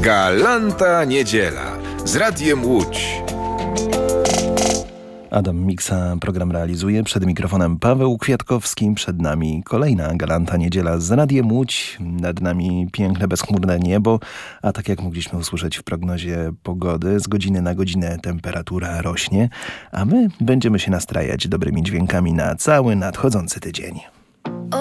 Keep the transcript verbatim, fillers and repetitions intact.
Galanta Niedziela z Radiem Łódź. Adam Miksa program realizuje. Przed mikrofonem Paweł Kwiatkowski. Przed nami kolejna Galanta Niedziela z Radiem Łódź. Nad nami piękne, bezchmurne niebo, a tak jak mogliśmy usłyszeć w prognozie pogody, z godziny na godzinę temperatura rośnie, a my będziemy się nastrajać dobrymi dźwiękami na cały nadchodzący tydzień.